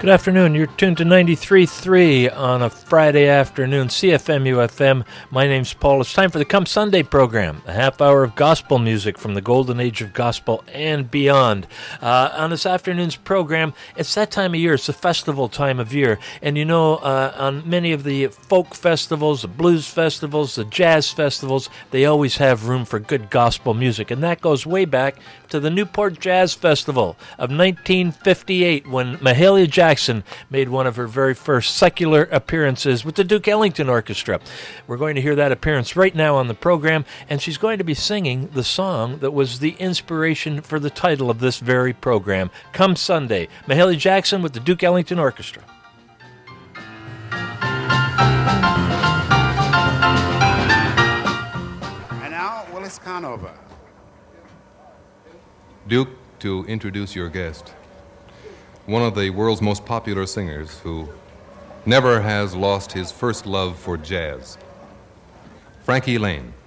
Good afternoon. You're tuned to 93.3 on a Friday afternoon, CFMU-FM. My name's Paul. It's time for the Come Sunday program, a half hour of gospel music from the golden age of gospel and beyond. On this afternoon's program, it's that time of year. It's the festival time of year. And you know, on many of the folk festivals, the blues festivals, the jazz festivals, they always have room for good gospel music. And that goes way back to the Newport Jazz Festival of 1958 when Mahalia Jackson made one of her very first secular appearances with the Duke Ellington Orchestra. We're going to hear that appearance right now on the program, and she's going to be singing the song that was the inspiration for the title of this very program, Come Sunday. Mahalia Jackson with the Duke Ellington Orchestra. And now, Willis Conover. Duke, to introduce your guest, one of the world's most popular singers who never has lost his first love for jazz, Frankie Laine.